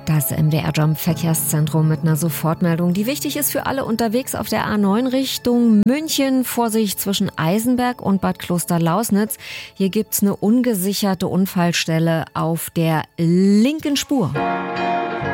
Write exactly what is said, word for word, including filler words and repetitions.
Das M D R-Jump Verkehrszentrum mit einer Sofortmeldung, die wichtig ist für alle unterwegs auf der A neun Richtung München. Vorsicht zwischen Eisenberg und Bad Klosterlausnitz. Hier gibt's eine ungesicherte Unfallstelle auf der linken Spur.